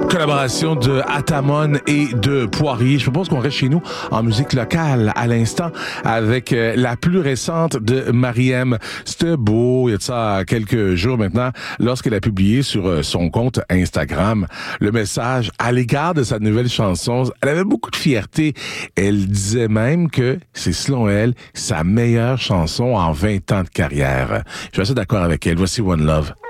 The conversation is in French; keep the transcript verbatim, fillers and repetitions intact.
Collaboration de Atamon et de Poirier. Je propose qu'on reste chez nous en musique locale à l'instant avec euh, la plus récente de Mariem. C'était beau, il y a de ça quelques jours maintenant, lorsqu'elle a publié sur euh, son compte Instagram le message à l'égard de sa nouvelle chanson. Elle avait beaucoup de fierté. Elle disait même que c'est, selon elle, sa meilleure chanson en vingt ans de carrière. Je suis assez d'accord avec elle. Voici One Love.